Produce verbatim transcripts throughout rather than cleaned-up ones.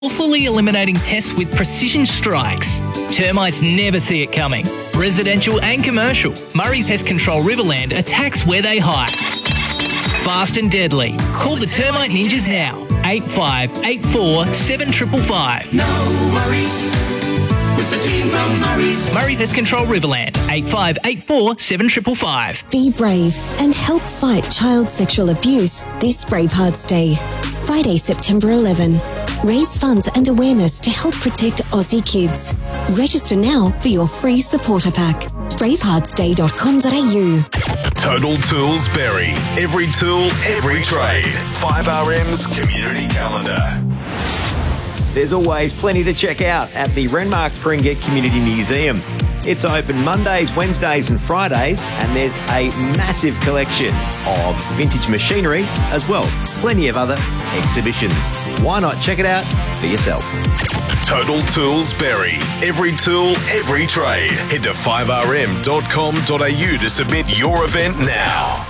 Fully eliminating pests with precision strikes. Termites never see it coming. Residential and commercial. Murray Pest Control Riverland attacks where they hide. Fast and deadly. Call the Termite Ninjas now. eight five eight four seven five five five. No worries with the team from Murray's. Murray Pest Control Riverland. eight five eight four seven five five five. Be brave and help fight child sexual abuse this Bravehearts Day. Friday, September eleventh. Raise funds and awareness to help protect Aussie kids. Register now for your free supporter pack. bravehearts day dot com dot a u. Total Tools Berry. Every tool, every trade. five R M's community calendar. There's always plenty to check out at the Renmark Pringa Community Museum. It's open Mondays, Wednesdays and Fridays, and there's a massive collection of vintage machinery as well. Plenty of other exhibitions. Why not check it out for yourself? Total Tools Berry. Every tool, every trade. Head to five r m dot com dot a u to submit your event now.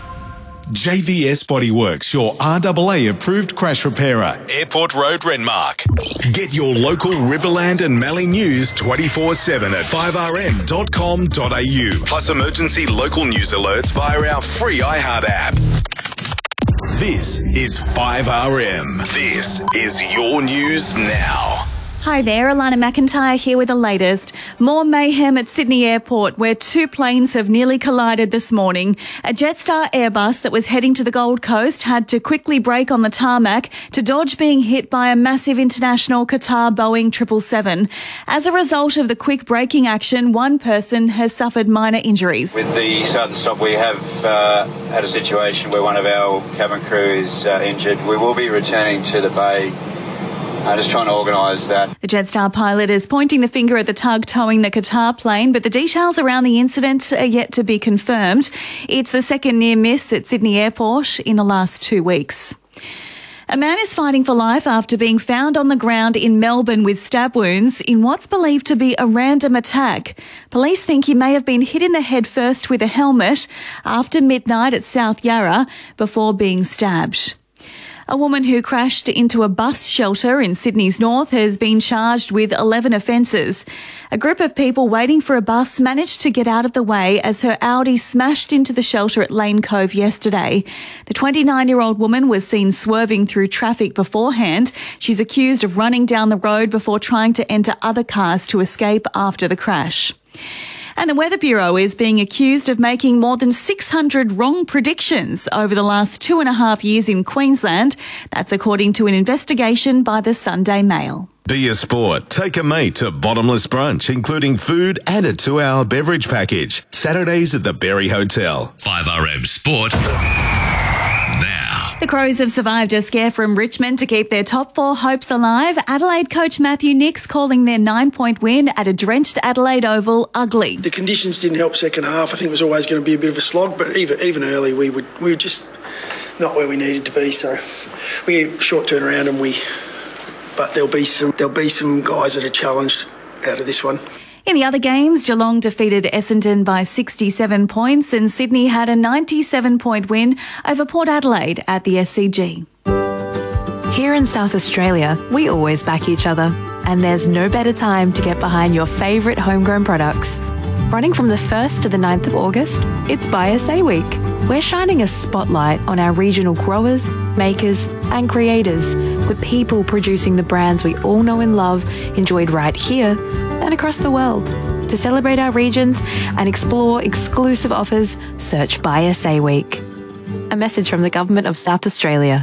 J V S Bodyworks, your R A A approved crash repairer. Airport Road, Renmark. Get your local Riverland and Mallee news twenty-four seven at five r m dot com dot a u. Plus emergency local news alerts via our free iHeart app. This is five R M. This is your news now. Hi there, Alana McIntyre here with the latest. More mayhem at Sydney Airport, where two planes have nearly collided this morning. A Jetstar Airbus that was heading to the Gold Coast had to quickly brake on the tarmac to dodge being hit by a massive international Qatar Boeing triple seven. As a result of the quick braking action, one person has suffered minor injuries. With the sudden stop, we have uh, had a situation where one of our cabin crew is uh, injured. We will be returning to the bay. Uh, just trying to organise that. The Jetstar pilot is pointing the finger at the tug towing the Qatar plane, but the details around the incident are yet to be confirmed. It's the second near miss at Sydney Airport in the last two weeks. A man is fighting for life after being found on the ground in Melbourne with stab wounds in what's believed to be a random attack. Police think he may have been hit in the head first with a helmet after midnight at South Yarra before being stabbed. A woman who crashed into a bus shelter in Sydney's north has been charged with eleven offences. A group of people waiting for a bus managed to get out of the way as her Audi smashed into the shelter at Lane Cove yesterday. The twenty-nine-year-old woman was seen swerving through traffic beforehand. She's accused of running down the road before trying to enter other cars to escape after the crash. And the Weather Bureau is being accused of making more than six hundred wrong predictions over the last two and a half years in Queensland. That's according to an investigation by the Sunday Mail. Be a Sport. Take a mate to Bottomless Brunch, including food and a two-hour beverage package. Saturdays at the Berry Hotel. five R M Sport. Now. The Crows have survived a scare from Richmond to keep their top four hopes alive. Adelaide coach Matthew Nicks calling their nine-point win at a drenched Adelaide Oval ugly. The conditions didn't help second half. I think it was always going to be a bit of a slog, but even even early we would we were just not where we needed to be. So we get a short turnaround, and we. But there'll be some there'll be some guys that are challenged out of this one. In the other games, Geelong defeated Essendon by sixty-seven points and Sydney had a ninety-seven point win over Port Adelaide at the S C G. Here in South Australia, we always back each other. And there's no better time to get behind your favourite homegrown products. Running from the first to the ninth of August, it's B Y S A Week. We're shining a spotlight on our regional growers, makers and creators, the people producing the brands we all know and love, enjoyed right here and across the world. To celebrate our regions and explore exclusive offers, search B Y S A Week. A message from the Government of South Australia.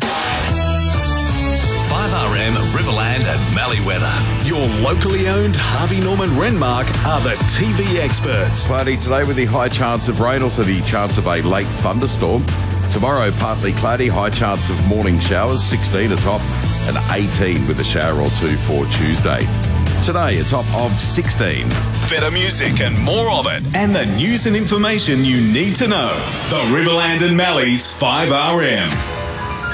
five R M, Riverland and Mallee weather. Your locally owned Harvey Norman Renmark are the T V experts. Cloudy today with the high chance of rain, also the chance of a late thunderstorm. Tomorrow, partly cloudy, high chance of morning showers, sixteen atop, and eighteen with a shower or two for Tuesday. Today, a top of sixteen. Better music and more of it. And the news and information you need to know. The Riverland and Mallee's five R M.